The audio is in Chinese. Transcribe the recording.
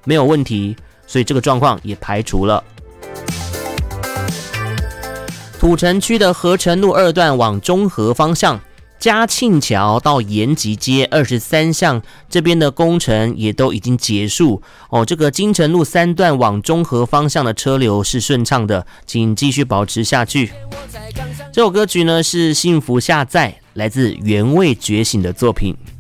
没有问题，所以这个状况也排除了。土城区的合成路2段往中和方向，嘉庆桥到延吉街23巷这边的工程也都已经结束这个金城路3段往中和方向的车流是顺畅的，请继续保持下去。这首歌曲呢是幸福下载，来自原味觉醒的作品。